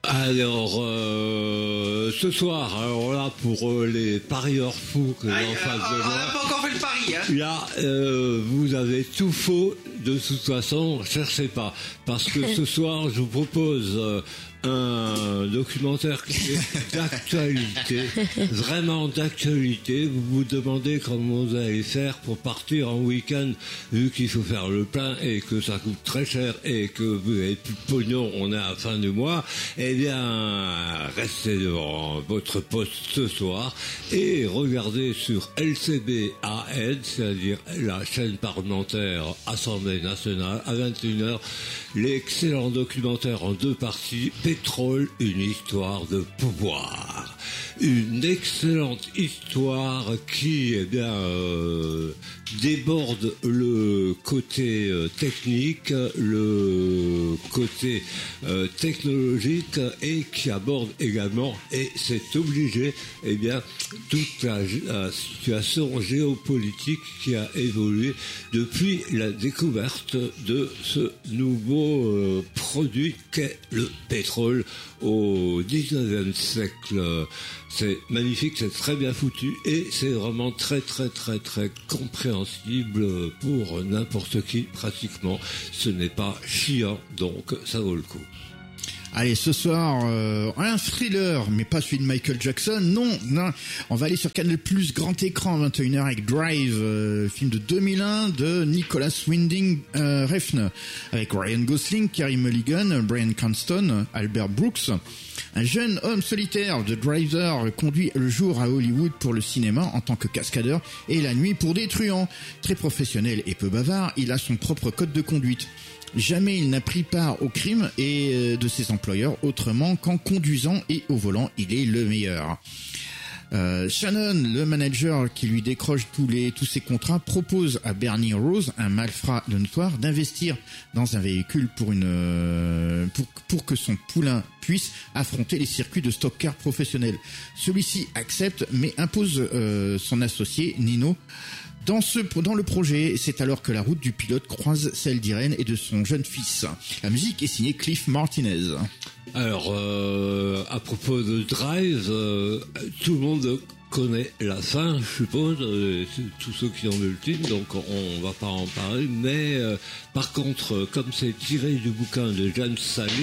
Alors, ce soir, alors là, pour les parieurs fous que j'ai en face de On n'a moi, pas encore fait le pari, hein. là, vous avez tout faux. De toute façon, cherchez pas. Parce que ce soir, je vous propose un documentaire qui est d'actualité, vraiment d'actualité. Vous vous demandez comment vous allez faire pour partir en week-end, vu qu'il faut faire le plein et que ça coûte très cher et que vous avez plus de pognon, on est à la fin du mois. Eh bien, restez devant votre poste ce soir et regardez sur LCB-AN, c'est-à-dire la chaîne parlementaire Assemblée nationale, à 21h, l'excellent documentaire en 2 parties, Pétrole, une histoire de pouvoir. Une excellente histoire qui, eh bien, déborde le côté technique, le côté technologique et qui aborde également, et c'est obligé, eh bien, toute la situation géopolitique qui a évolué depuis la découverte de ce nouveau produit qu'est le pétrole au 19e siècle. C'est magnifique, c'est très bien foutu et c'est vraiment très compréhensible pour n'importe qui pratiquement. Ce n'est pas chiant, donc ça vaut le coup. Allez, ce soir, un thriller, mais pas celui de Michael Jackson, non, on va aller sur Canal+, grand écran, 21h, avec Drive, film de 2001 de Nicholas Winding Refn, avec Ryan Gosling, Carey Mulligan, Bryan Cranston, Albert Brooks. Un jeune homme solitaire, The Driver, conduit le jour à Hollywood pour le cinéma en tant que cascadeur et la nuit pour des truands. Très professionnel et peu bavard, il a son propre code de conduite. Jamais il n'a pris part au crime et de ses employeurs autrement qu'en conduisant et au volant, il est le meilleur. Shannon, le manager qui lui décroche tous ses contrats, propose à Bernie Rose, un malfrat de notoire, d'investir dans un véhicule pour que son poulain puisse affronter les circuits de stock car professionnels. Celui-ci accepte mais impose son associé Nino dans le projet. C'est alors que la route du pilote croise celle d'Irène et de son jeune fils. La musique est signée Cliff Martinez. Alors, à propos de Drive, tout le monde connaît la fin, je suppose, tous ceux qui ont vu le film, donc on va pas en parler, mais par contre, comme c'est tiré du bouquin de James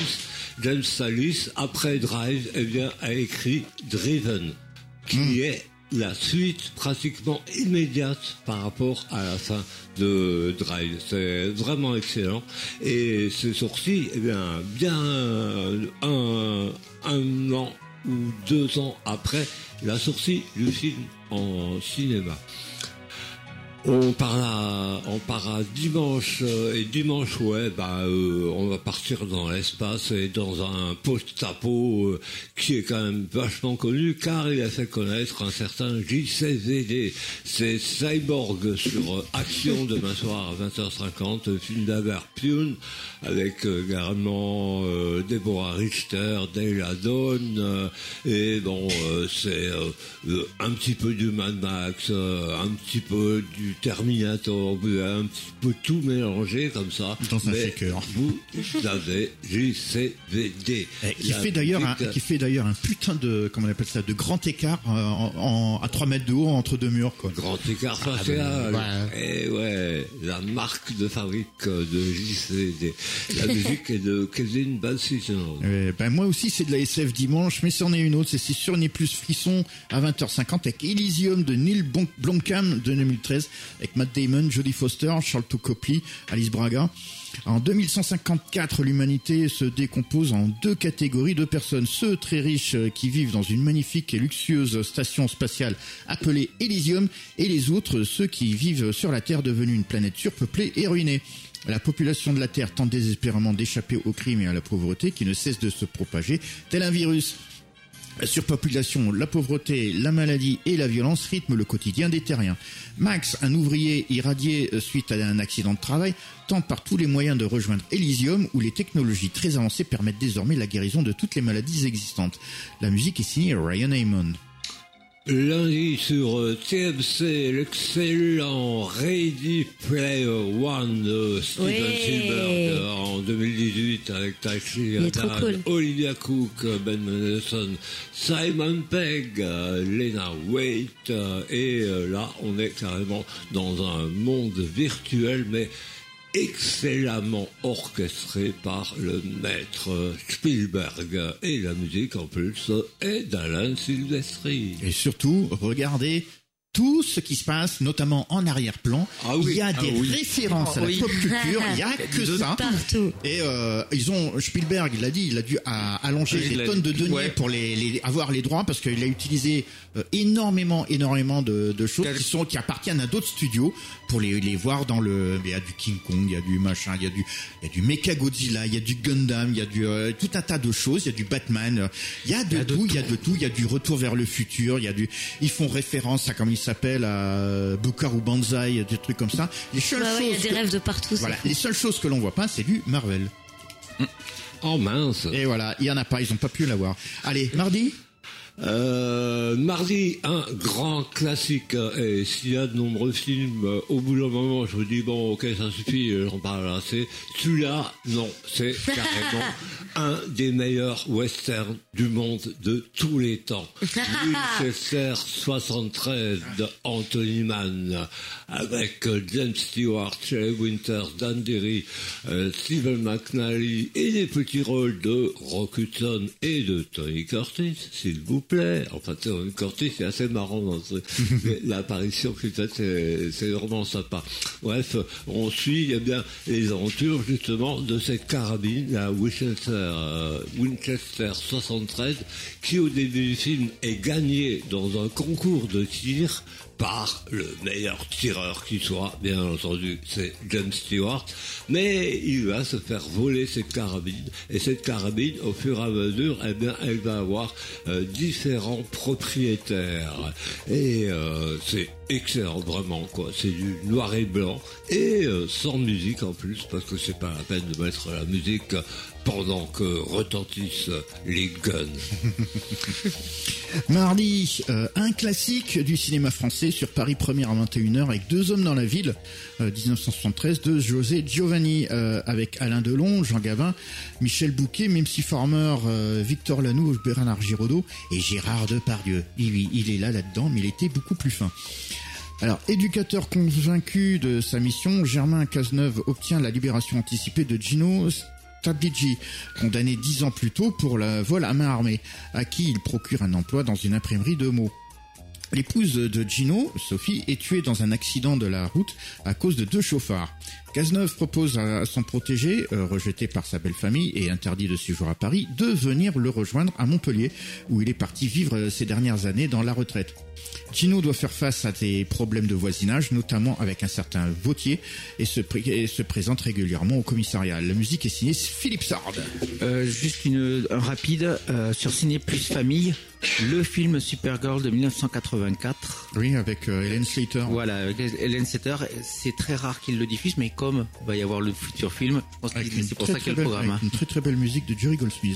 Sallis, après Drive, eh bien, a écrit Driven, qui est la suite pratiquement immédiate par rapport à la fin de Drive. C'est vraiment excellent et c'est sorti bien un an ou 2 ans après la sortie du film en cinéma. On part à dimanche et dimanche on va partir dans l'espace et dans un post-apo qui est quand même vachement connu car il a fait connaître un certain JCVD. C'est Cyborg sur Action demain soir à 20h50, film d'Albert Pyun avec également Deborah Richter, Dale Dawn et bon c'est un petit peu du Mad Max, un petit peu du Terminator, un petit peu tout mélangé comme ça. Dans un shaker. Vous avez JCVD. Qui fait d'ailleurs un putain de, comment on appelle ça, de grand écart à 3 mètres de haut entre 2 murs, quoi. Grand écart facial. Et ouais, la marque de fabrique de JCVD. La musique est de Kevin Bacon. Moi aussi, c'est de la SF dimanche, mais c'en est une autre. C'est sur Ni Plus Frisson à 20h50 avec Elysium de Neil Blomkamp de 2013. Avec Matt Damon, Jodie Foster, Sharlto Copley, Alice Braga. En 2154, l'humanité se décompose en 2 catégories de personnes. Ceux très riches qui vivent dans une magnifique et luxueuse station spatiale appelée Elysium, et les autres, ceux qui vivent sur la Terre devenue une planète surpeuplée et ruinée. La population de la Terre tente désespérément d'échapper au crime et à la pauvreté qui ne cesse de se propager, tel un virus. La surpopulation, la pauvreté, la maladie et la violence rythment le quotidien des terriens. Max, un ouvrier irradié suite à un accident de travail, tente par tous les moyens de rejoindre Elysium où les technologies très avancées permettent désormais la guérison de toutes les maladies existantes. La musique est signée Ryan Amon. lundi sur TMC, l'excellent Ready Player One de Steven Spielberg en 2018 avec Taxi, cool. Olivia Cook, Ben Mendelsohn, Simon Pegg, Lena Waithe, et là on est carrément dans un monde virtuel mais excellemment orchestré par le maître Spielberg, et la musique en plus est d'Alan Silvestri. Et surtout, regardez tout ce qui se passe, notamment en arrière-plan. Il y a des références à la pop culture, il y a que ça. Partout. Et Spielberg, il l'a dit, il a dû allonger des tonnes de deniers pour avoir les droits, parce qu'il a utilisé énormément de choses qui appartiennent à d'autres studios pour les voir dans il y a du King Kong, il y a du machin, il y a du Mechagodzilla, il y a du Gundam, il y a tout un tas de choses, il y a du Batman, il y a de tout, il y a du Retour vers le futur, ils font référence à, comme il s'appelle, à Bukaru Banzai, des trucs comme ça. Les seules choses, il y a des rêves de partout. Voilà, les seules choses que l'on voit pas, c'est du Marvel. Oh mince. Et voilà, il y en a pas, ils ont pas pu l'avoir. Allez, mardi. Mardi, un grand classique, et s'il y a de nombreux films, au bout d'un moment je vous dis bon ok ça suffit, j'en parle assez. Celui-là, non, c'est carrément un des meilleurs westerns du monde de tous les temps. Winchester 73 de Anthony Mann, avec James Stewart, Shelley Winters, Dan Derry, Stephen McNally, et des petits rôles de Rock Hudson et de Tony Curtis, s'il vous plaît. Enfin, Tony Curtis, c'est assez marrant dans l'apparition qu'il fait, c'est vraiment sympa. Bref, on suit bien les aventures justement de cette carabine, la Winchester 73, qui au début du film est gagnée dans un concours de tir par le meilleur tireur qui soit, bien entendu, c'est James Stewart, mais il va se faire voler cette carabine, et cette carabine, au fur et à mesure, eh bien, elle va avoir différents propriétaires, et c'est excellent, vraiment, quoi. C'est du noir et blanc, et sans musique en plus, parce que c'est pas la peine de mettre la musique pendant que retentissent les guns. Mardi, un classique du cinéma français sur Paris Première à 21h avec Deux hommes dans la ville, 1973, de José Giovanni, avec Alain Delon, Jean Gabin, Michel Bouquet, Mimsy Farmer, Victor Lanoux, Bernard Giraudot et Gérard Depardieu. Oui, il est là-dedans, mais il était beaucoup plus fin. Alors, éducateur convaincu de sa mission, Germain Cazeneuve obtient la libération anticipée de Gino Tabigi, condamné 10 ans plus tôt pour le vol à main armée, à qui il procure un emploi dans une imprimerie de mots. L'épouse de Gino, Sophie, est tuée dans un accident de la route à cause de 2 chauffards. Cazeneuve propose à son protégé, rejeté par sa belle famille et interdit de séjour à Paris, de venir le rejoindre à Montpellier, où il est parti vivre ces dernières années dans la retraite. Gino doit faire face à des problèmes de voisinage, notamment avec un certain Vautier, et se présente régulièrement au commissariat. La musique est signée Philippe Sard. Juste un rapide sur Ciné Plus Famille, le film Supergirl de 1984. Oui, avec Helen Slater. Voilà, avec Helen Slater. C'est très rare qu'il le diffuse, mais comme il va y avoir le futur film, je pense que c'est pour ça qu'il y a le programme. Avec une très très belle musique de Jerry Goldsmith.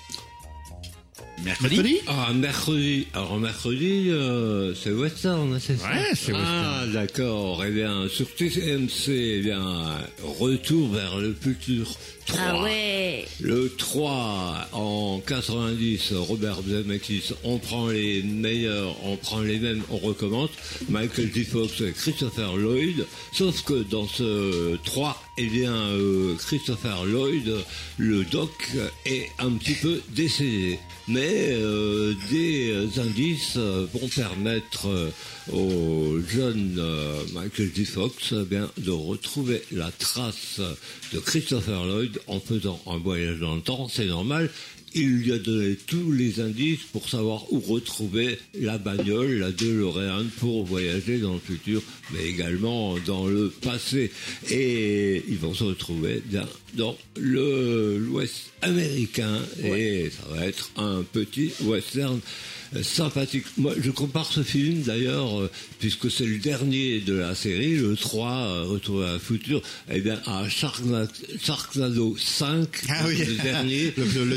Mercredi. Mercredi. Alors mercredi, c'est western, c'est ça? Ouais, c'est western. Ah, d'accord. Eh bien, sur TMC, eh bien, Retour vers le futur 3. Ah ouais. Le 3, en 90, Robert Zemeckis, on prend les meilleurs, on prend les mêmes, on recommence. Michael J. Fox et Christopher Lloyd. Sauf que dans ce 3, eh bien, Christopher Lloyd, le doc, est un petit peu décédé. Mais des indices vont permettre au jeune Michael J. Fox bien de retrouver la trace de Christopher Lloyd en faisant un voyage dans le temps. C'est normal. Il lui a donné tous les indices pour savoir où retrouver la bagnole, la DeLorean, pour voyager dans le futur, mais également dans le passé. Et ils vont se retrouver bien dans l'Ouest américain. Ouais. Et ça va être un petit western sympathique. Moi, je compare ce film, d'ailleurs, puisque c'est le dernier de la série, le 3, Retour à la futur, eh bien, à Sharknado 5, ah oui. le dernier. le time, là.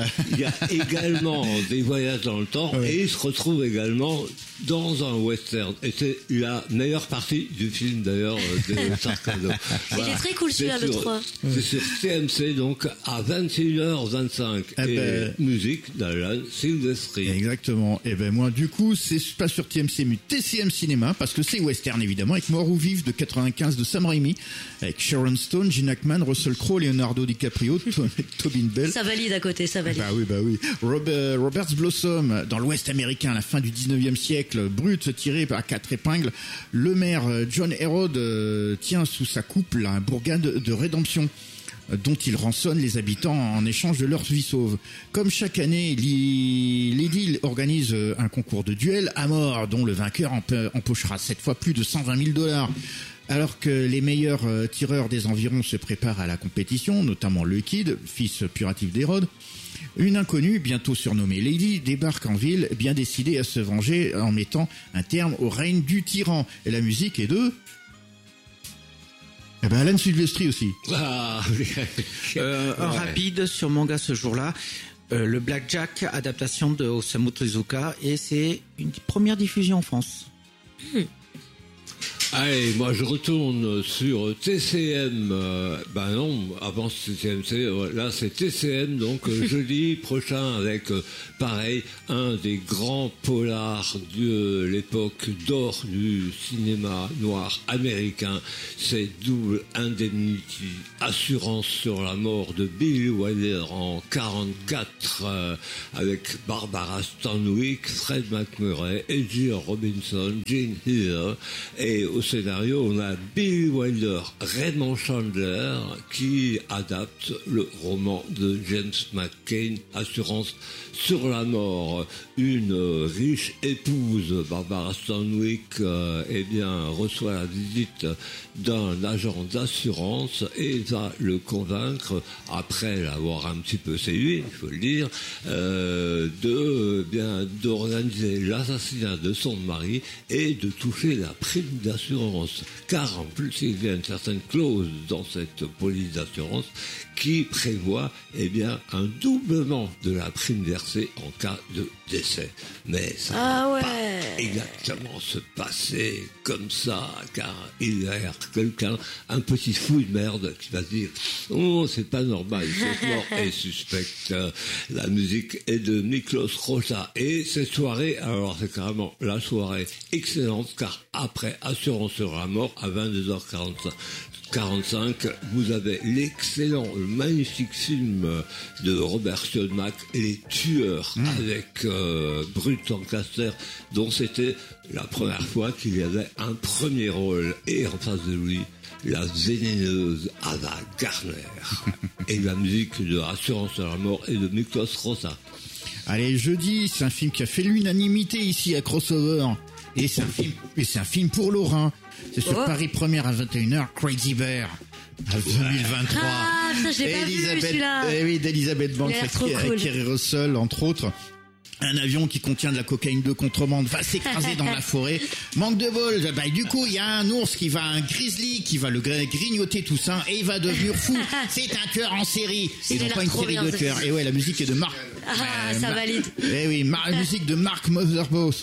il y a également des voyages dans le temps et il se retrouve également dans un western. Et c'est la meilleure partie du film d'ailleurs de Sarcado. Il est très cool celui-là, le 3. C'est sur TMC donc à 21h25 musique d'Alan Silvestri. Exactement. Et ben moi du coup c'est pas sur TMC mais TCM Cinéma parce que c'est western évidemment avec Mort ou Vif de 95 de Sam Raimi avec Sharon Stone, Gene Hackman, Russell Crowe, Leonardo DiCaprio, Tobin Bell. Ça valide à côté, ça valide. Bah oui. Robert's Blossom dans l'Ouest américain à la fin du 19e siècle, brut tiré par 4 épingles. Le maire John Herod tient sous sa coupe la bourgade de Rédemption dont il rançonne les habitants en échange de leur vie sauve. Comme chaque année, l'édile organise un concours de duel à mort dont le vainqueur empochera cette fois plus de 120 000 $. Alors que les meilleurs tireurs des environs se préparent à la compétition, notamment le Kid, fils puratif d'Hérode, une inconnue, bientôt surnommée Lady, débarque en ville, bien décidée à se venger en mettant un terme au règne du tyran. Et la musique est de... Eh ben Alan Silvestri aussi. Ah, Un rapide sur manga ce jour-là. Le Blackjack, adaptation de Osamu Tezuka, et c'est une première diffusion en France. Allez, moi je retourne sur TCM. Ben non, avant c'était TCM, là c'est TCM, donc jeudi prochain avec, pareil, un des grands polars de l'époque d'or du cinéma noir américain. C'est Double Indemnity, assurance sur la mort de Billy Wilder en 44, avec Barbara Stanwyck, Fred McMurray, Eddie Robinson, Gene Healer, et au scénario, on a Billy Wilder, Raymond Chandler, qui adapte le roman de James McCain, Assurance sur la mort. Une riche épouse, Barbara Stanwyck, reçoit la visite d'un agent d'assurance et va le convaincre, après l'avoir un petit peu séduit, il faut le dire, d'organiser l'assassinat de son mari et de toucher la prime d'assurance. Car en plus, il y a une certaine clause dans cette police d'assurance qui prévoit un doublement de la prime versée en cas de décès. Mais ça va pas exactement se passer comme ça, car il y a quelqu'un, un petit fou de merde qui va dire « Oh, c'est pas normal, cette mort est suspecte ». La musique est de Miklos Rocha. Et cette soirée, alors c'est carrément la soirée excellente, car après Assurance sur la mort, à 22h45, vous avez l'excellent, le magnifique film de Robert Siodmak, Les Tueurs, avec Brut Lancaster, dont c'était la première fois qu'il y avait un premier rôle, et en face de lui, la vénéneuse Ava Gardner. Et la musique de Assurance sur la mort est de Miklos Rosa. Allez, jeudi, c'est un film qui a fait l'unanimité ici à Crossover. Et c'est un film pour Lorrain. C'est sur Paris Première à 21h, Crazy Bear. À 2023. Ah, ça, je l'ai pas vu, celui-là. Eh oui, d'Elisabeth Banks avec Kerry Russell, entre autres. Un avion qui contient de la cocaïne de contrebande va s'écraser dans la forêt. Manque de bol. Du coup, il y a un ours un grizzly qui va le grignoter tout ça et il va devenir fou. C'est un tueur en série. Ils n'ont pas une série de tueurs. Et ouais, la musique est de Marc. Ça valide. Eh oui, la musique de Mark Mothersbaugh.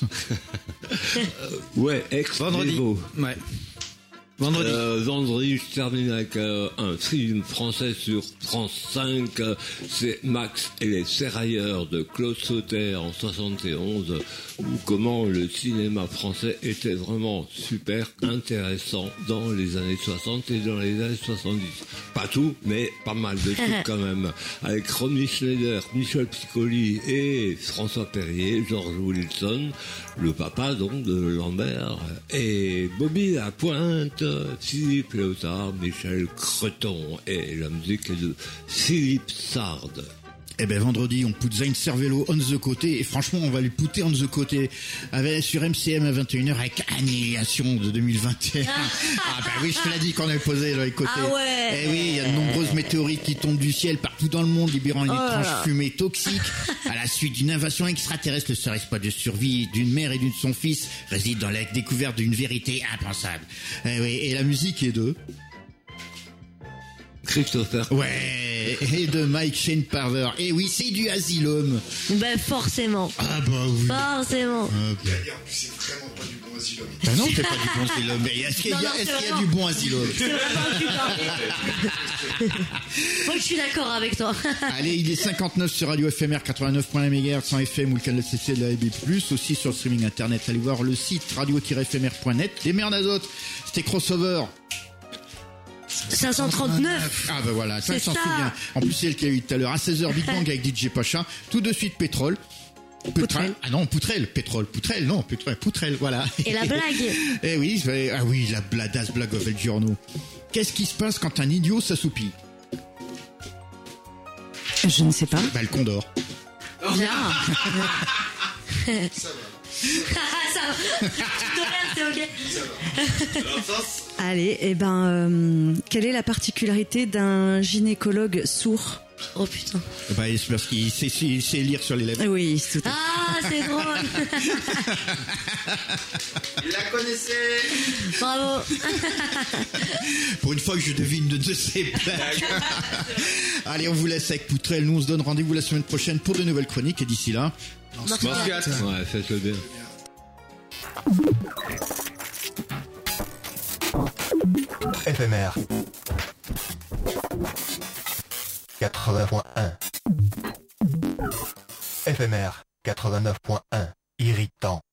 Vendredi. Ouais. Vendredi, je termine avec un film français sur France 5. C'est Max et les Ferrailleurs de Claude Sauter en 71, où comment le cinéma français était vraiment super intéressant dans les années 60 et dans les années 70. Pas tout, mais pas mal de trucs quand même. Avec Romy Schneider, Michel Piccoli et François Perrier, George Wilson, le papa donc de Lambert, et Bobby Lapointe, Philippe Léotard, Michel Creton, et la musique est de Philippe Sard. Eh ben vendredi, on put Zayn Cervello on the côté, et franchement on va lui pouter on the côté sur MCM à 21h avec Annihilation de 2021. Ah ben oui, je te l'ai dit qu'on avait posé dans les côtés. Ah ouais. Eh oui, il y a de nombreuses météorites qui tombent du ciel partout dans le monde, libérant une étrange fumée toxique. À la suite d'une invasion extraterrestre, le seul espoir de survie d'une mère et de son fils réside dans la découverte d'une vérité impensable. Eh oui, et la musique est de... Christopher. Ouais, et de Mike Shane Parver. Et oui, c'est du Asylum. Ben forcément. Ah bah oui. Forcément. C'est vraiment pas du bon Asylum. Bah non, c'est pas du bon Asylum. Mais est-ce qu'il y a du bon Asylum? C'est vraiment super. Moi, je suis d'accord avec toi. Allez, il est 59 sur Radio FMR 89.1 MHz sans FM ou le canal CC de la AB+, aussi sur le streaming internet. Allez voir le site radio-fmr.net. Les merdes azotes, c'était Crossover. 539. Ah bah voilà, ça C'est s'en ça. souvient. En plus, c'est elle qui a eu tout à l'heure. À 16h, Big Bang avec DJ Pacha. Tout de suite, Pétrole. Poutrelle. Ah non, Poutrelle, Pétrole, Poutrelle, non, Poutrelle, voilà. Et la blague. Eh oui, ah oui, la bladasse blague of El Giorno. Qu'est-ce qui se passe quand un idiot s'assoupit? Je ne sais pas. Bah, le condor. Bien. Ça va. Ça va. Tu tolères, c'est ok. Allez, quelle est la particularité d'un gynécologue sourd? Oh putain. Bah, c'est parce qu'il sait lire sur les lèvres. Oui, tout à fait. Ah, c'est drôle. Il la connaissait. Bravo. Pour une fois que je devine de ces blagues. Allez, on vous laisse avec Poutrelle. Nous, on se donne rendez-vous la semaine prochaine pour de nouvelles chroniques. Et d'ici là, Ouais, faites-le bien. FMR 80.1 FMR 89.1 Irritant.